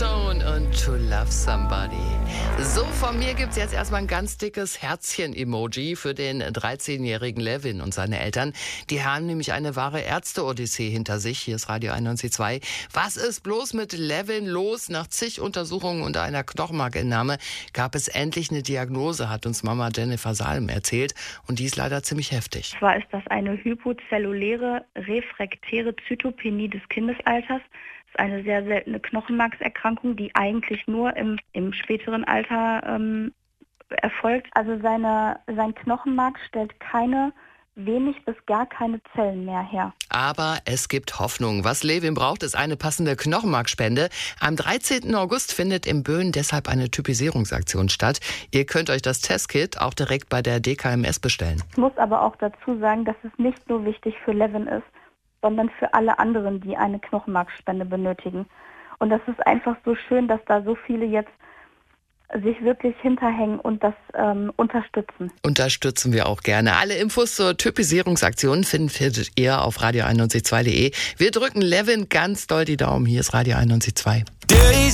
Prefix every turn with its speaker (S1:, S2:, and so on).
S1: Stone und To Love Somebody. So, von mir gibt's jetzt erstmal ein ganz dickes Herzchen-Emoji für den 13-jährigen Levin und seine Eltern. Die haben nämlich eine wahre Ärzte-Odyssee hinter sich. Hier ist Radio 91.2. Was ist bloß mit Levin los? Nach zig Untersuchungen und einer Knochenmarkentnahme gab es endlich eine Diagnose, hat uns Mama Jennifer Salm erzählt. Und die ist leider ziemlich heftig.
S2: Zwar ist das eine hypozelluläre refraktäre Zytopenie des Kindesalters. Das ist eine sehr seltene Knochenmarkserkrankung, die eigentlich nur im späteren Alter erfolgt. Also sein Knochenmark stellt keine, wenig bis gar keine Zellen mehr her.
S1: Aber es gibt Hoffnung. Was Levin braucht, ist eine passende Knochenmarkspende. Am 13. August findet in Böen deshalb eine Typisierungsaktion statt. Ihr könnt euch das Testkit auch direkt bei der DKMS bestellen.
S2: Ich muss aber auch dazu sagen, dass es nicht nur wichtig für Levin ist, sondern für alle anderen, die eine Knochenmarkspende benötigen. Und das ist einfach so schön, dass da so viele jetzt sich wirklich hinterhängen und das unterstützen.
S1: Unterstützen wir auch gerne. Alle Infos zur Typisierungsaktion findet ihr auf radio91.2.de. Wir drücken Levin ganz doll die Daumen. Hier ist Radio 91.2.